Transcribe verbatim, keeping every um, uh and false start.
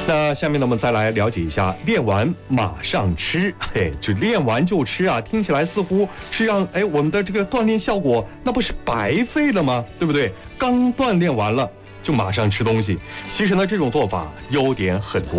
那下面呢，我们再来了解一下练完马上吃，嘿，就练完就吃啊，听起来似乎是让哎我们的这个锻炼效果那不是白费了吗？对不对？刚锻炼完了就马上吃东西，其实呢这种做法优点很多。